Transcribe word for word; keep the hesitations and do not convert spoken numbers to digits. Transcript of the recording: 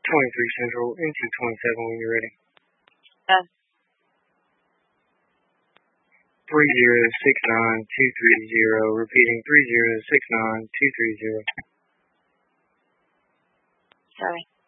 twenty-three Central, into twenty-seven when you're ready. Uh, three zero six nine two three zero, repeating three zero six nine two three zero. sorry.